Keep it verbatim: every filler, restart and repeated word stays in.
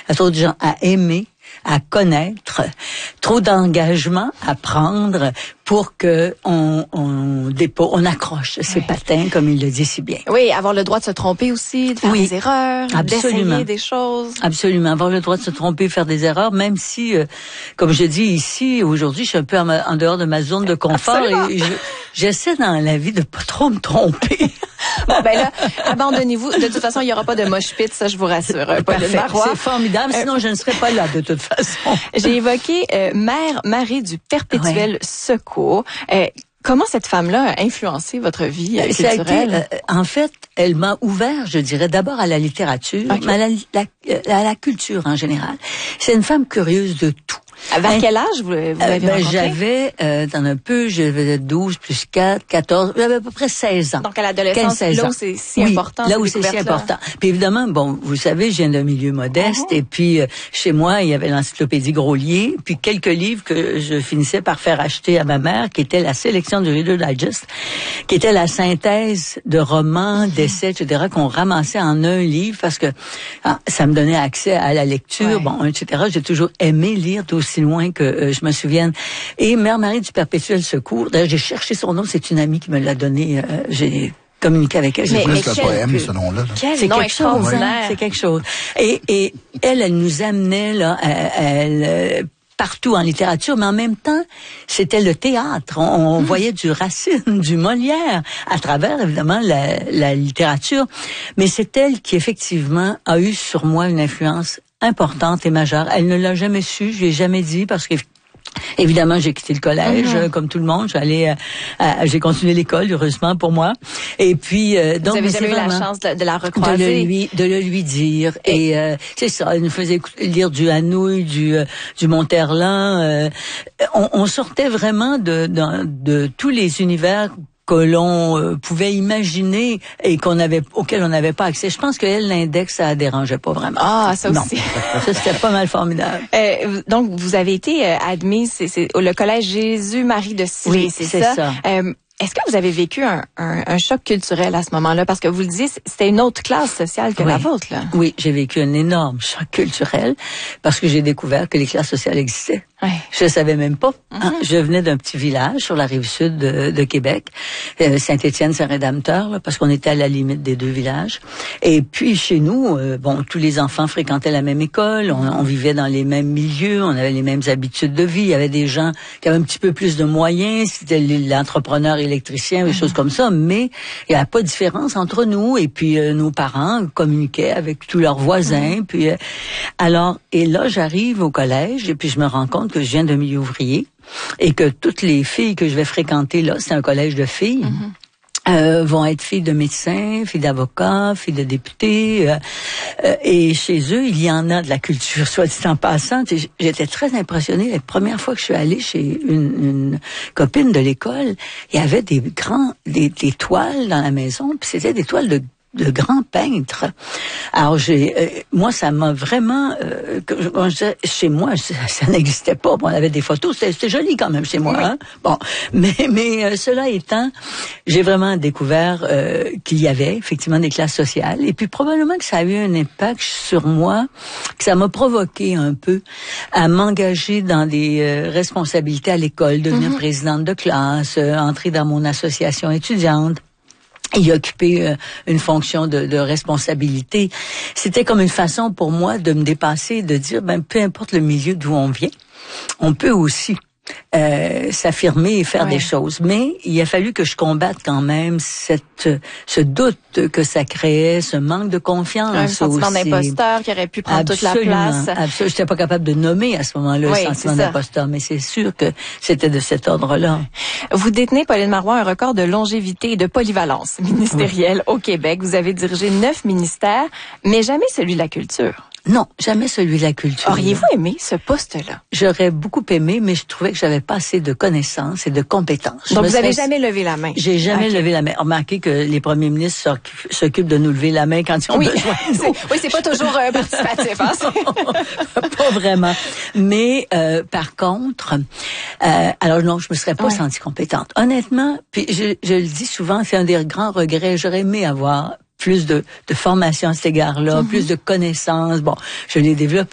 il y a trop de gens à aimer, à connaître, trop d'engagement à prendre pour que on, on dépose, on accroche ses oui. patins, comme il le dit si bien. Oui, avoir le droit de se tromper aussi, de faire oui. des erreurs, Absolument. d'essayer des choses. Absolument, avoir le droit de se tromper, faire des erreurs, même si, euh, comme je dis ici, aujourd'hui, je suis un peu en, en dehors de ma zone de confort. Absolument. Et je, j'essaie dans la vie de pas trop me tromper. Bon, ben là, abandonnez-vous. De toute façon, il n'y aura pas de mosh pit, ça, je vous rassure. Parfait. C'est formidable, sinon euh, je ne serais pas là, de toute façon. J'ai évoqué euh, Mère Marie du Perpétuel ouais. Secours. Euh, Comment cette femme-là a influencé votre vie euh, culturelle? Ça a été, euh, en fait, elle m'a ouvert, je dirais, d'abord à la littérature, okay. mais à la, la, à la culture en général. C'est une femme curieuse de tout. Vers quel âge vous, vous l'avez euh, ben, rencontrée? J'avais, euh, dans un peu, j'avais douze plus quatre, quatorze, j'avais à peu près seize ans. Donc, à l'adolescence, là où c'est si oui, important. là où c'est si important. Puis évidemment, bon, vous savez, je viens d'un milieu modeste, uh-huh. et puis euh, chez moi, il y avait l'encyclopédie Grolier, puis quelques livres que je finissais par faire acheter à ma mère, qui était la sélection du Reader Digest, qui était la synthèse de romans, d'essais, et cetera, qu'on ramassait en un livre, parce que ah, ça me donnait accès à la lecture, ouais. bon, et cetera. J'ai toujours aimé lire aussi loin que euh, je me souvienne. Et Mère Marie du Perpétuel Secours, d'ailleurs, j'ai cherché son nom, c'est une amie qui me l'a donné, euh, j'ai communiqué avec elle. C'est plus le poème, ce nom-là. C'est quelque chose, hein, c'est quelque chose. Et, et elle, elle nous amenait, là, elle... elle partout en littérature, mais en même temps, c'était le théâtre. On, on mmh. voyait du Racine, du Molière, à travers, évidemment, la, la littérature. Mais c'est elle qui, effectivement, a eu sur moi une influence importante et majeure. Elle ne l'a jamais su, je lui ai jamais dit, parce que évidemment, j'ai quitté le collège, mm-hmm. comme tout le monde. J'allais, euh, à, j'ai continué l'école, heureusement pour moi. Et puis, euh, donc, vous avez jamais eu la chance de, de la recroiser, de le lui, de le lui dire. Et, et euh, c'est ça, elle nous faisait lire du Hanouille, du euh, du Monterland. Euh, on, on sortait vraiment de, de de tous les univers que l'on euh, pouvait imaginer et qu'on avait, auquel on n'avait pas accès. Je pense que elle, l'index, ça la dérangeait pas vraiment. Ah, ça non. aussi. Ça, c'était pas mal formidable. Euh, donc, vous avez été euh, admise, c'est, c'est le collège Jésus-Marie de Sillé, oui, c'est, c'est ça? ça. Euh, Est-ce que vous avez vécu un, un, un choc culturel à ce moment-là? Parce que vous le disiez, c'était une autre classe sociale que oui. la vôtre, là. Oui, j'ai vécu un énorme choc culturel parce que j'ai découvert que les classes sociales existaient. Oui. Je savais même pas. Mm-hmm. Hein? Je venais d'un petit village sur la rive sud de, de Québec, euh, Saint-Étienne, Saint-Rédempteur, là, parce qu'on était à la limite des deux villages. Et puis chez nous, euh, bon, tous les enfants fréquentaient la même école, on, on vivait dans les mêmes milieux, on avait les mêmes habitudes de vie. Il y avait des gens qui avaient un petit peu plus de moyens, c'était l'entrepreneur électricien, des choses comme ça, mais il n'y avait pas de différence entre nous. Et puis euh, nos parents communiquaient avec tous leurs voisins. Mm-hmm. Puis euh, alors, et là, j'arrive au collège et puis je me rends compte que je viens d'un milieu ouvrier et que toutes les filles que je vais fréquenter là, c'est un collège de filles. Mm-hmm. Euh, vont être filles de médecins, filles d'avocats, filles de députés. Euh, euh, et chez eux, il y en a de la culture, soit dit en passant. J'étais très impressionnée. La première fois que je suis allée chez une, une copine de l'école, il y avait des grands, des, des toiles dans la maison, puis c'était des toiles de de grands peintres. Alors j'ai, euh, moi ça m'a vraiment, euh, que, je disais, chez moi ça, ça n'existait pas. Bon, on avait des photos, c'était, c'était joli quand même chez moi. Oui. Hein? Bon, mais mais euh, cela étant, j'ai vraiment découvert euh, qu'il y avait effectivement des classes sociales. Et puis probablement que ça a eu un impact sur moi, que ça m'a provoqué un peu à m'engager dans des euh, responsabilités à l'école, devenir mm-hmm. présidente de classe, euh, entrer dans mon association étudiante. Y occuper euh, une fonction de, de responsabilité. C'était comme une façon pour moi de me dépasser, de dire, ben peu importe le milieu d'où on vient, on peut aussi euh, s'affirmer et faire ouais. des choses. Mais il a fallu que je combatte quand même cette, ce doute que ça créait, ce manque de confiance. Un sentiment aussi. d'imposteur qui aurait pu prendre absolument, toute la place. Absolument. J'étais pas capable de nommer à ce moment-là oui, le sentiment d'imposteur, mais c'est sûr que c'était de cet ordre-là. Vous détenez, Pauline Marois, un record de longévité et de polyvalence ministérielle oui. au Québec. Vous avez dirigé neuf ministères, mais jamais celui de la culture. Non, jamais celui de la culture. Auriez-vous aimé ce poste-là? J'aurais beaucoup aimé, mais je trouvais que j'avais pas assez de connaissances et de compétences. Donc, vous n'avez jamais levé la main? J'ai jamais okay. levé la main. Remarquez que les premiers ministres s'occupent de nous lever la main quand ils ont oui. besoin. c'est, oui, c'est pas toujours euh, participatif. Hein? Pas vraiment. Mais euh, par contre, euh, alors non, je me serais pas ouais. sentie compétente. Honnêtement, puis je, je le dis souvent, c'est un des grands regrets. J'aurais aimé avoir plus de, de formation à cet égard-là, mm-hmm. plus de connaissances. Bon, je l'ai développé.